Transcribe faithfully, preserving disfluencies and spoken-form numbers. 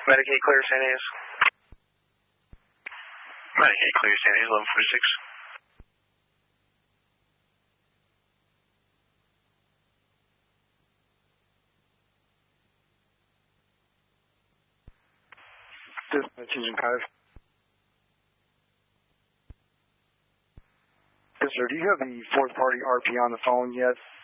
Medicaid clear, San Diego. Medicaid clear, San Diego, eleven forty-six. Attention five. Yes, sir. Do you have the fourth party R P on the phone? Yes.